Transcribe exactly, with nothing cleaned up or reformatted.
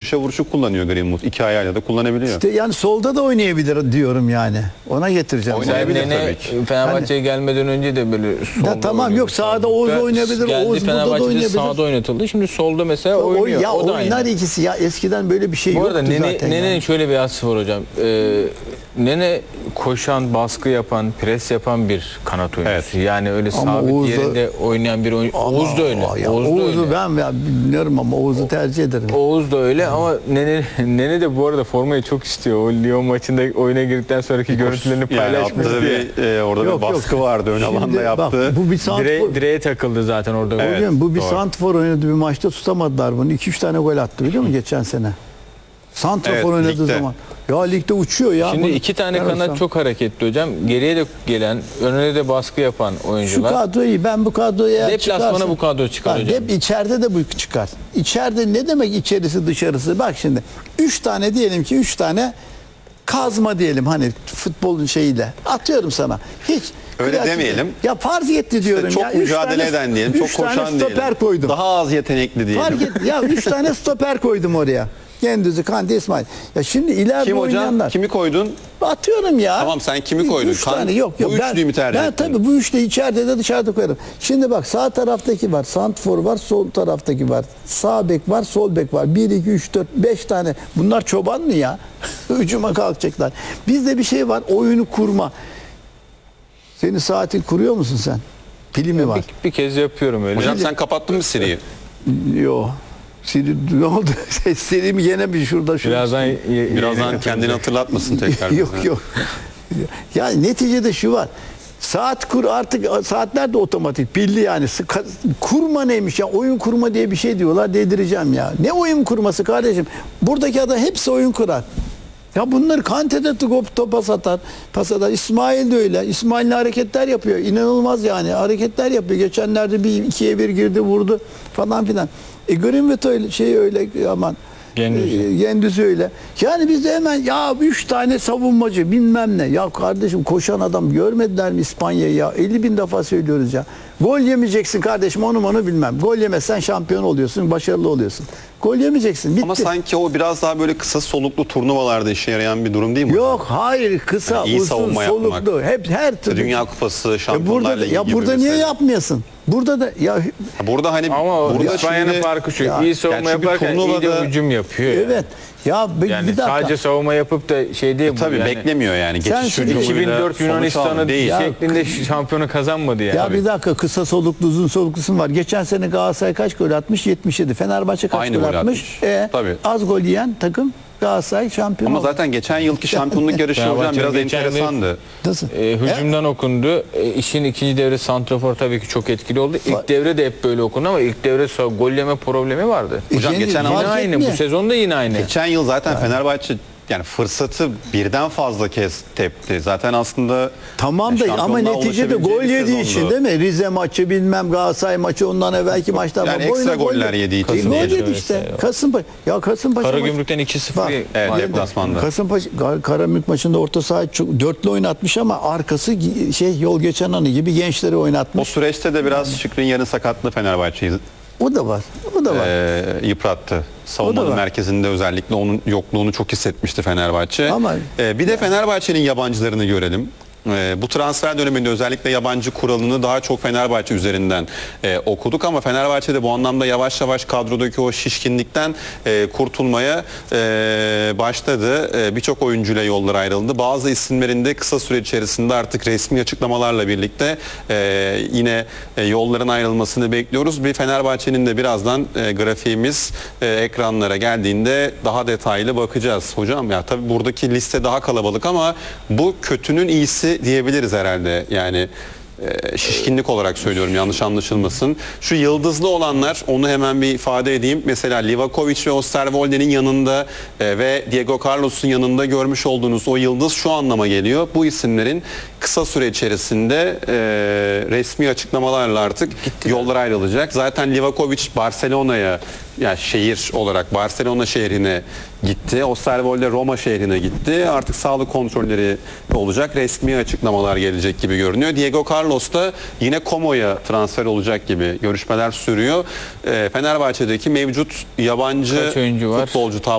köşe vuruşu kullanıyor Greenwood. İki ayağıyla da kullanabiliyor. İşte yani solda da oynayabilir diyorum yani. Ona getireceğim. Oynayabilir Nene tabii ki. Fenerbahçe'ye gelmeden önce de böyle solda Ya tamam, oynuyordu. yok, sağda Oğuz oynayabilir, Geldi, Oğuz burada da Fenerbahçe'de oynayabilir. sağda oynatıldı. Şimdi solda mesela O, oynuyor. ya o da oynar aynı. ikisi ya, eskiden böyle bir şey Bu yoktu arada Nene, zaten. Nene'nin yani. şöyle bir hassı var hocam. Ee, Nene koşan, baskı yapan, pres yapan bir kanat oyuncusu. Evet. Yani öyle Ama sabit Oğuz da- yerinde oynayan bir oyuncu. Ama Oğuz da öyle. ya, Oğuz da Oğuz'u öyle. ben ya, bilmiyorum ama Oğuz'u tercih ederim. Oğuz da öyle ama Nene, Nene de bu arada formayı çok istiyor. O Lyon maçında oyuna girdikten sonraki görüntülerini Yani paylaşmış yaptığı diye. bir, e, orada Yok, bir yok. baskı vardı. Ön Şimdi alanda bak, yaptığı. bu bir santfor. Direğe, direğe takıldı zaten orada. Evet. Hocam, bu bir doğru. santfor oynadığı bir maçta tutamadılar bunu. iki üç tane gol attı biliyor musun geçen sene? Santrafor Evet, oynadığı ligde. zaman. Ya ligde uçuyor ya. Şimdi Bunu- iki tane ben kanat olsam- çok hareketli hocam. Geriye de gelen, önüne de baskı yapan Şu oyuncular. kadro iyi. Ben bu kadroyu eğer Deplasmana çıkarsa- bu kadro çıkar Bak, hocam. Hep içeride de bu çıkar. İçeride ne demek içerisi dışarısı? Bak şimdi. Üç tane diyelim ki üç tane kazma diyelim hani futbolun şeyiyle. Atıyorum sana. Hiç Öyle kıyaç- demeyelim. Ya farz etti diyorum çok ya. Üç mücadele tane- eden diyelim, üç çok koşan tane diyelim. stoper koydum. Daha az yetenekli diyelim. Fark et. Ya üç tane stoper koydum oraya. Gendüz'ü, Kante, İsmail. Ya şimdi ileride Kim hocam? oynayanlar. Kimi koydun? Atıyorum ya. Tamam, sen kimi koydun? Üç Kan- tane yok yok. bu üçlüyü mü tercih Ben ettin? tabii bu üçlü içeride de dışarıda koyarım. Şimdi bak, sağ taraftaki var. Santfor var. Sol taraftaki var. Sağ bek var. Sol bek var. bir, iki, üç, dört, beş tane. Bunlar çoban mı ya? Hücuma kalkacaklar. Bizde bir şey var. Oyunu kurma. Senin saatin kuruyor musun sen? Pili mi var? Bir, bir kez yapıyorum öyle. Hocam sen kapattın mı Siri'yi? Yok. Siri ne oldu? Siri mi yine bir şurada şurada. Birazdan ye- ye- Birazdan ye- kendini hatırlatmasın tekrar. Yok yok. Yani neticede şu var. Saat kur artık, saatler de otomatik pilli yani. Sık- Kurma neymiş ya? Oyun kurma diye bir şey diyorlar, delireceğim ya. Ne oyun kurması kardeşim? Buradaki adam hepsi oyun kurar. Ya bunları Kante'de top, topa satar, pas atar. İsmail de öyle. İsmail'le hareketler yapıyor. İnanılmaz yani. Hareketler yapıyor. Geçenlerde bir ikiye bir girdi, vurdu falan filan. E Greenwood öyle, şey öyle aman. Gendüz. E, Gendüz öyle. Yani biz de hemen ya üç tane savunmacı bilmem ne. Ya kardeşim, koşan adam görmediler mi İspanya'yı ya? elli bin defa söylüyoruz ya. Gol yemeyeceksin kardeşim, onu onu bilmem. Gol yemezsen şampiyon oluyorsun, başarılı oluyorsun. Gol yemeyeceksin. Bitti. Ama sanki o biraz daha böyle kısa soluklu turnuvalarda işe yarayan bir durum değil mi? Yok, hayır, kısa, Yani iyi uzun, savunma soluklu. yapmak. Hep her türlü. Dünya Kupası, E burada, Şampiyonlar Ligi ya gibi burada niye mesela. yapmıyorsun? Burada da ya Burada hani Ama burada İspanya'nın şimdi- farkı şu. Ya, iyi savunma yani çünkü yaparken iyi de turnuvada- hücum yapıyor. yani. evet. Ya bir, Yani bir dakika. sadece savunma yapıp da şey değil bu. Tabii yani. beklemiyor yani. Sen Geçiş şimdi hücumuyla iki bin dört sonuç Yunanistan'ı aldı. değil. Ya, şeklinde şampiyonu kazanmadı yani. Ya bir dakika, kısa soluklu, uzun soluklusun var. Geçen sene Galatasaray kaç gol atmış? yetmiş yedi. Fenerbahçe kaç Aynı gol gol atmış? atmış. E, Tabii. az gol yiyen takım Galatasaray şampiyon Ama oldu. zaten geçen yılki şampiyonluk yarışı hocam Fenerbahçe'nin biraz geçen yıl- enteresandı. Nasıl? E, hücumdan okundu. E, işin ikinci devre santrafor tabii ki çok etkili oldu. İlk devre de hep böyle okundu ama ilk devre so- gol yeme problemi vardı. Hocam Yeni- geçen fark Yine aynı. etmiyor. Bu sezon da yine aynı. Geçen yıl zaten Fenerbahçe yani fırsatı birden fazla kez tepti. Zaten aslında Tamam da yani ama şampiyonluğa neticede ulaşabileceği gol bir yediği sezondu. için değil mi? Rize maçı, bilmem Galatasaray maçı, ondan evvelki maçlar. Yani var. ekstra Boyuna gol- goller yediği için E, Gol diyelim. yedi işte. Mesela. Kasımpaşa. Ya Kasımpaşa maçı- Karagümrük'ten iki sıfır. Bak, Evet, var. deplasmanda. Kasımpaşa Kar- Karagümrük maçında orta saha çok dörtlü oynatmış ama arkası gi- şey yol geçen anı gibi gençleri O oynatmış. süreçte de biraz Şükrü'nün yarı sakatlığı Fenerbahçe'yi O da var. O da var. e, yıprattı. Savunmanın var. merkezinde özellikle onun yokluğunu çok hissetmişti Fenerbahçe. Ama- E, bir de Fenerbahçe'nin yabancılarını görelim. E, bu transfer döneminde özellikle yabancı kuralını daha çok Fenerbahçe üzerinden e, okuduk ama Fenerbahçe'de bu anlamda yavaş yavaş kadrodaki o şişkinlikten e, kurtulmaya e, başladı. E, Birçok oyuncuyla yollar ayrıldı. Bazı isimlerin de kısa süre içerisinde artık resmi açıklamalarla birlikte e, yine e, yolların ayrılmasını bekliyoruz. Bir Fenerbahçe'nin de birazdan e, grafiğimiz e, ekranlara geldiğinde daha detaylı bakacağız. Hocam ya tabii buradaki liste daha kalabalık ama bu kötünün iyisi diyebiliriz herhalde. Yani e, şişkinlik olarak söylüyorum, yanlış anlaşılmasın. Şu yıldızlı olanlar, onu hemen bir ifade edeyim. Mesela Livakovic ve Osterwolde'nin yanında e, ve Diego Carlos'un yanında görmüş olduğunuz o yıldız şu anlama geliyor. Bu isimlerin kısa süre içerisinde e, resmi açıklamalarla artık yollar ayrılacak. Zaten Livakovic Barcelona'ya, yani şehir olarak Barcelona şehrine gitti. Osterwolde Roma şehrine gitti. Artık sağlık kontrolleri olacak. Resmi açıklamalar gelecek gibi görünüyor. Diego Carlos da yine Como'ya transfer olacak gibi görüşmeler sürüyor. E, Fenerbahçe'deki mevcut yabancı Kaç oyuncu var? futbolcu